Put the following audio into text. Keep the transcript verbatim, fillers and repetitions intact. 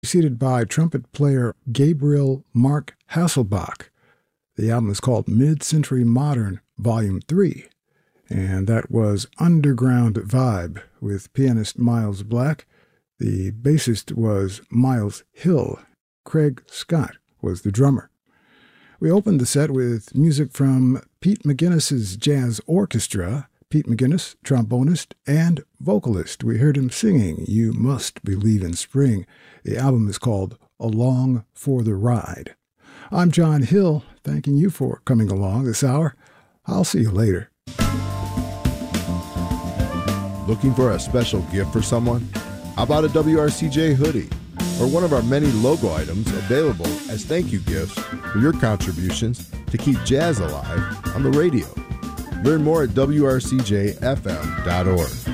preceded by trumpet player Gabriel Mark Hasselbach. The album is called Mid-Century Modern, Volume three, and that was Underground Vibe with pianist Miles Black. The bassist was Miles Hill. Craig Scott was the drummer. We opened the set with music from Pete McGuinness's Jazz Orchestra. Pete McGuinness, trombonist and vocalist. We heard him singing You Must Believe in Spring. The album is called Along for the Ride. I'm John Hill, thanking you for coming along this hour. I'll see you later. Looking for a special gift for someone? How about a W R C J hoodie or one of our many logo items available as thank you gifts for your contributions to keep jazz alive on the radio? Learn more at W R C J F M dot org.